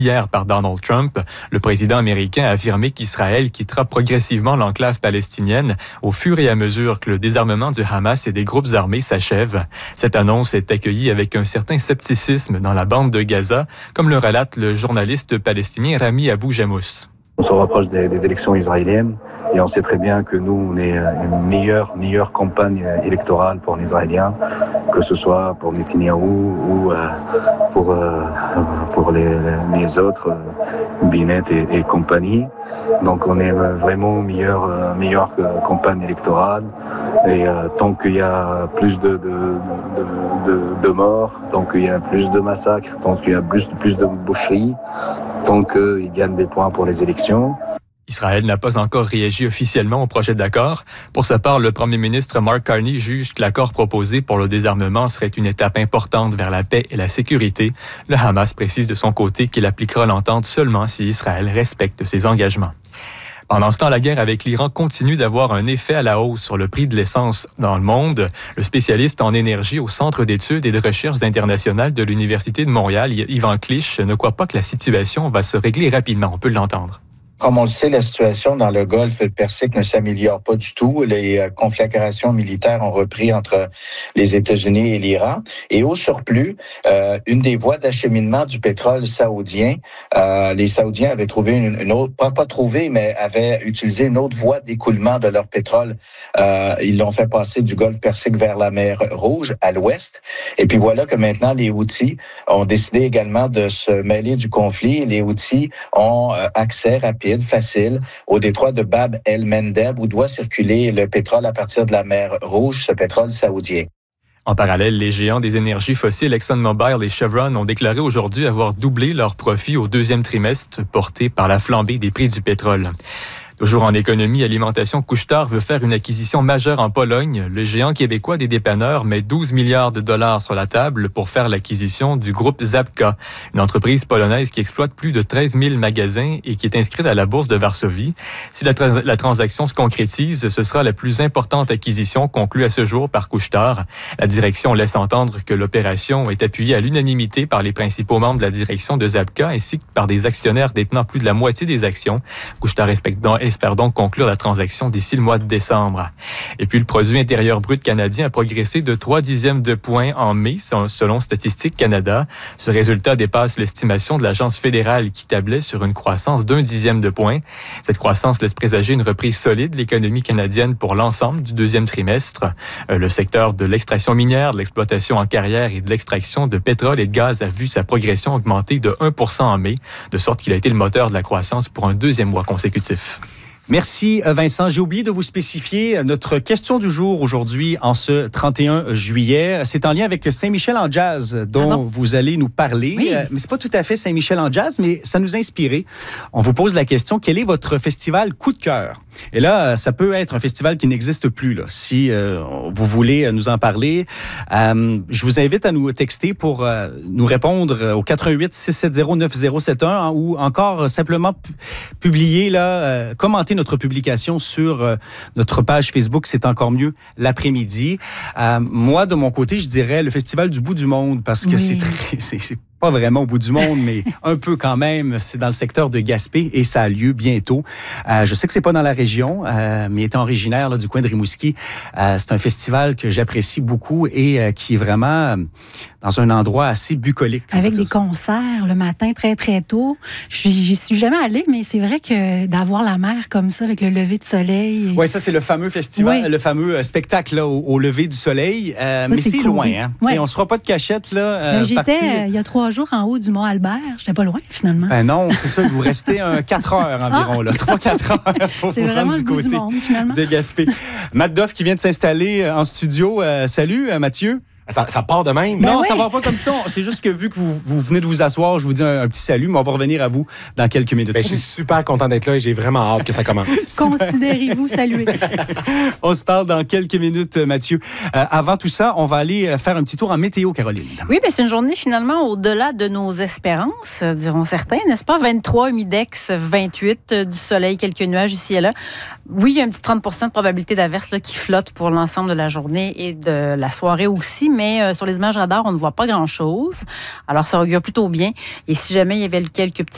Hier par Donald Trump, le président américain a affirmé qu'Israël quittera progressivement l'enclave palestinienne au fur et à mesure que le désarmement du Hamas et des groupes armés s'achève. Cette annonce est accueillie avec un certain scepticisme dans la bande de Gaza, comme le relate le journaliste palestinien Rami Abou Jamous. On se rapproche des élections israéliennes et on sait très bien que nous, on est une meilleure campagne électorale pour les Israéliens, que ce soit pour Netanyahou ou pour les autres, Bennett et compagnie. Donc on est vraiment meilleure campagne électorale et tant qu'il y a plus de morts, tant qu'il y a plus de massacres, tant qu'il y a plus de boucheries, tant qu'ils gagnent des points pour les élections. Israël n'a pas encore réagi officiellement au projet d'accord. Pour sa part, le premier ministre Mark Carney juge que l'accord proposé pour le désarmement serait une étape importante vers la paix et la sécurité. Le Hamas précise de son côté qu'il appliquera l'entente seulement si Israël respecte ses engagements. Pendant ce temps, la guerre avec l'Iran continue d'avoir un effet à la hausse sur le prix de l'essence dans le monde. Le spécialiste en énergie au Centre d'études et de recherches internationales de l'Université de Montréal, Yvan Clich, ne croit pas que la situation va se régler rapidement. On peut l'entendre. Comme on le sait, la situation dans le Golfe Persique ne s'améliore pas du tout. Les conflagrations militaires ont repris entre les États-Unis et l'Iran. Et au surplus, une des voies d'acheminement du pétrole saoudien, les Saoudiens avaient trouvé une autre, pas trouvé, mais avaient utilisé une autre voie d'écoulement de leur pétrole. Ils l'ont fait passer du Golfe Persique vers la mer Rouge, à l'ouest. Et puis voilà que maintenant, les Houthis ont décidé également de se mêler du conflit. Les Houthis ont accès rapide, facile, au détroit de Bab el-Mandeb, où doit circuler le pétrole à partir de la mer Rouge, ce pétrole saoudien. En parallèle, les géants des énergies fossiles ExxonMobil et Chevron ont déclaré aujourd'hui avoir doublé leurs profits au deuxième trimestre, porté par la flambée des prix du pétrole. Toujours en économie, Alimentation Couche-Tard veut faire une acquisition majeure en Pologne. Le géant québécois des dépanneurs met 12 milliards de dollars sur la table pour faire l'acquisition du groupe Żabka, une entreprise polonaise qui exploite plus de 13 000 magasins et qui est inscrite à la bourse de Varsovie. Si la transaction se concrétise, ce sera la plus importante acquisition conclue à ce jour par Couche-Tard. La direction laisse entendre que l'opération est appuyée à l'unanimité par les principaux membres de la direction de Żabka ainsi que par des actionnaires détenant plus de la moitié des actions. Couche-Tard espère donc conclure la transaction d'ici le mois de décembre. Et puis, le produit intérieur brut canadien a progressé de 0,3 de point en mai, selon Statistique Canada. Ce résultat dépasse l'estimation de l'Agence fédérale qui tablait sur une croissance d'0,1 de point. Cette croissance laisse présager une reprise solide de l'économie canadienne pour l'ensemble du deuxième trimestre. Le secteur de l'extraction minière, de l'exploitation en carrière et de l'extraction de pétrole et de gaz a vu sa progression augmenter de 1% en mai, de sorte qu'il a été le moteur de la croissance pour un deuxième mois consécutif. Merci Vincent. J'ai oublié de vous spécifier notre question du jour aujourd'hui en ce 31 juillet. C'est en lien avec Saint-Michel en jazz dont vous allez nous parler. Oui. Mais c'est pas tout à fait Saint-Michel en jazz, mais ça nous a inspiré. On vous pose la question, quel est votre festival coup de cœur? Et là, ça peut être un festival qui n'existe plus. Là. Si vous voulez nous en parler, je vous invite à nous texter pour nous répondre au 88 670 9071 ou encore simplement publier, commenter notre publication sur notre page Facebook, c'est encore mieux l'après-midi. Moi, de mon côté, je dirais le Festival du bout du monde parce que c'est pas vraiment au bout du monde, mais un peu quand même. C'est dans le secteur de Gaspé et ça a lieu bientôt. Je sais que c'est pas dans la région, mais étant originaire du coin de Rimouski, c'est un festival que j'apprécie beaucoup et qui est vraiment dans un endroit assez bucolique. Avec des concerts le matin très, très tôt. J'y suis jamais allée, mais c'est vrai que d'avoir la mer comme ça, avec le lever de soleil. Oui, ça, c'est le fameux festival, le fameux spectacle là, au lever du soleil. Ça, mais c'est cool. Loin. Hein? Ouais. On se fera pas de cachette. Là, j'étais il y a 3 jours en haut du Mont Albert. J'étais pas loin, finalement. Non, c'est ça. Vous restez 4 heures environ. 3-4 heures pour c'est vous vraiment rendre du côté du monde, finalement. de Gaspé. Matt Doff qui vient de s'installer en studio. Salut, Mathieu. Ça part de même? Non, ça va pas comme ça. C'est juste que vu que vous venez de vous asseoir, je vous dis un petit salut, mais on va revenir à vous dans quelques minutes. Je suis super content d'être là et j'ai vraiment hâte que ça commence. Considérez-vous salués. On se parle dans quelques minutes, Mathieu. Avant tout ça, on va aller faire un petit tour en météo, Caroline. Oui, bien, c'est une journée finalement au-delà de nos espérances, diront certains, n'est-ce pas? 23, humidex, 28, du soleil, quelques nuages ici et là. Oui, il y a un petit 30 % de probabilité d'averse qui flotte pour l'ensemble de la journée et de la soirée aussi, mais sur les images radar, on ne voit pas grand-chose. Alors, ça augure plutôt bien. Et si jamais il y avait quelques petites